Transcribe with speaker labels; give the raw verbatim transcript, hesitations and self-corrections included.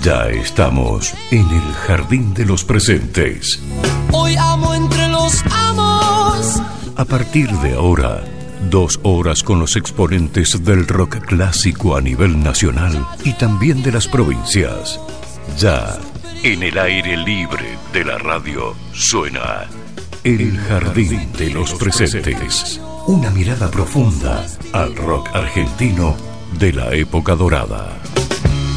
Speaker 1: Ya estamos en el jardín de los presentes.
Speaker 2: Hoy amo entre los amos.
Speaker 1: A partir de ahora, dos horas con los exponentes del rock clásico a nivel nacional y también de las provincias. Ya en el aire libre de la radio suena El Jardín de los Presentes. Una mirada profunda al rock argentino de la época dorada.